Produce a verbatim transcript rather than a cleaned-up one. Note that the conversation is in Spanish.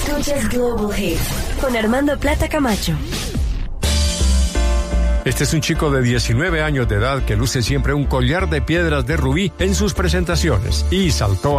Escuchas Global Hits con Armando Plata Camacho. Este es un chico de diecinueve años de edad que luce siempre un collar de piedras de rubí en sus presentaciones y saltó